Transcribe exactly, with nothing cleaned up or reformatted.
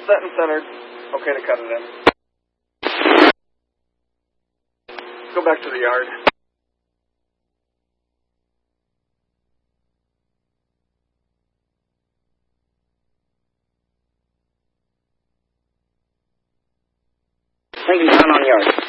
set and centered. Okay to cut it in. Go back to the yard. Taking down on yard.